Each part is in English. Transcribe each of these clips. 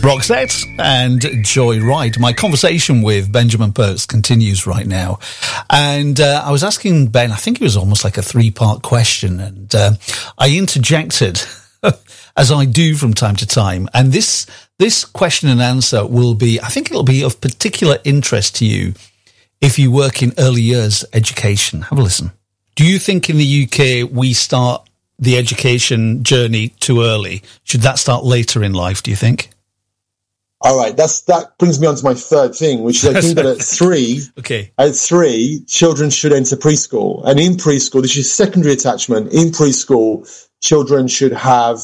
Roxette and Joy Wright. My conversation with Benjamin Perks continues right now. And I was asking Ben, I think it was almost like a 3-part question, and I interjected, as I do from time to time. And this question and answer will be, I think it'll be of particular interest to you if you work in early years education. Have a listen. Do you think in the UK we start the education journey too early? Should that start later in life, do you think? All right, that brings me on to my third thing, which is I think that at 3, children should enter preschool. And in preschool, this is secondary attachment. In preschool, children should have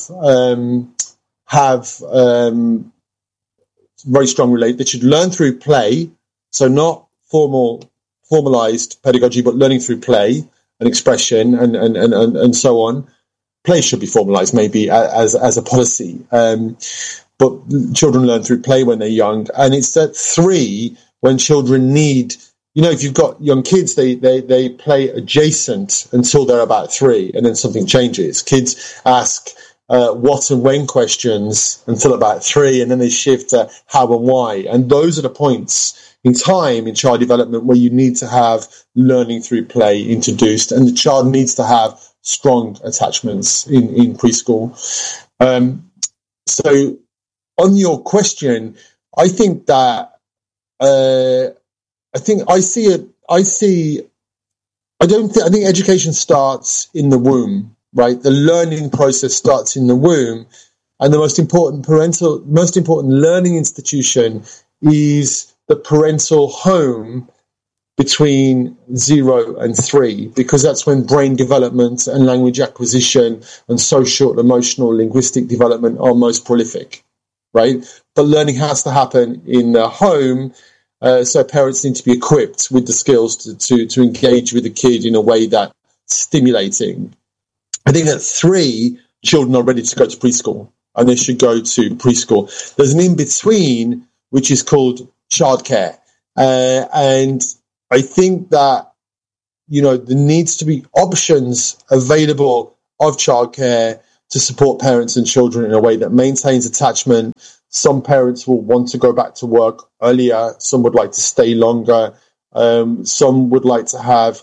very strong they should learn through play, so not formalized pedagogy, but learning through play and expression and so on. Play should be formalized maybe as a policy. But children learn through play when they're young. And it's at 3 when children need, if you've got young kids, they play adjacent until they're about 3, and then something changes. Kids ask what and when questions until about 3, and then they shift to how and why. And those are the points in time in child development where you need to have learning through play introduced, and the child needs to have strong attachments in preschool. So on your question, I think that I think education starts in the womb, right? The learning process starts in the womb, and the most important learning institution is the parental home between 0 and 3, because that's when brain development and language acquisition and social, emotional, linguistic development are most prolific, right? But learning has to happen in the home, so parents need to be equipped with the skills to engage with the kid in a way that's stimulating. I think at 3, children are ready to go to preschool, and they should go to preschool. There's an in-between, which is called childcare, and I think that, there needs to be options available of childcare to support parents and children in a way that maintains attachment. Some parents will want to go back to work earlier. Some would like to stay longer. Some would like to have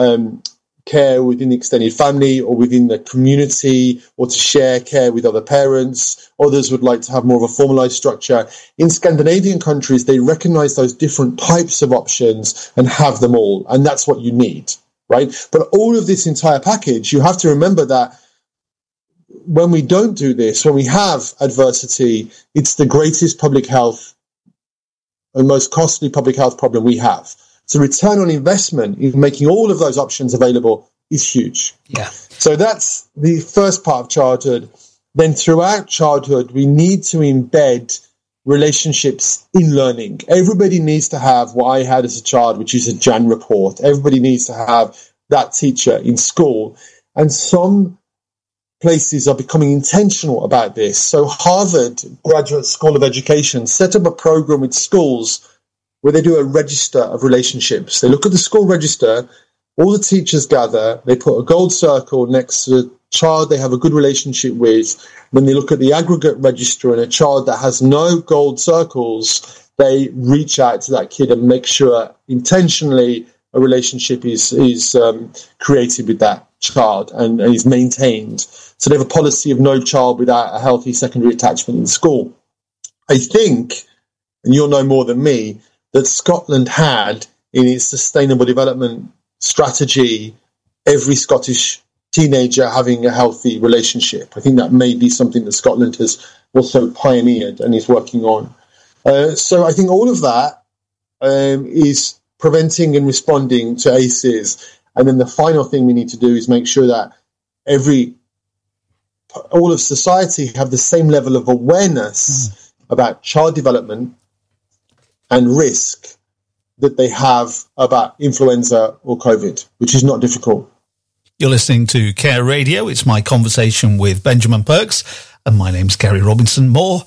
care within the extended family or within the community, or to share care with other parents. Others would like to have more of a formalized structure. In Scandinavian countries, they recognize those different types of options and have them all. And that's what you need, right? But all of this entire package, you have to remember that when we don't do this, when we have adversity, it's the greatest public health and most costly public health problem we have. So return on investment in making all of those options available is huge. Yeah. So that's the first part of childhood. Then throughout childhood, we need to embed relationships in learning. Everybody needs to have what I had as a child, which is a Jan report. Everybody needs to have that teacher in school. And some places are becoming intentional about this. So Harvard Graduate School of Education set up a program with schools where they do a register of relationships. They look at the school register, all the teachers gather, they put a gold circle next to the child they have a good relationship with. When they look at the aggregate register and a child that has no gold circles, they reach out to that kid and make sure intentionally a relationship is created with that child and is maintained. So they have a policy of no child without a healthy secondary attachment in school. I think, and you'll know more than me, that Scotland had in its sustainable development strategy every Scottish teenager having a healthy relationship. I think that may be something that Scotland has also pioneered and is working on. So I think all of that is preventing and responding to ACEs. And then the final thing we need to do is make sure that all of society have the same level of awareness about child development and risk that they have about influenza or COVID, which is not difficult. You're listening to Care Radio. It's my conversation with Benjamin Perks, and my name's Gary Robinson. More